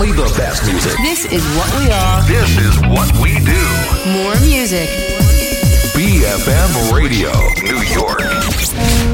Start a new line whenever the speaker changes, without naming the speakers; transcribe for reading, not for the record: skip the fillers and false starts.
Only the best music.
This is what we are.
This is what we do.
More music.
BFM Radio, New York.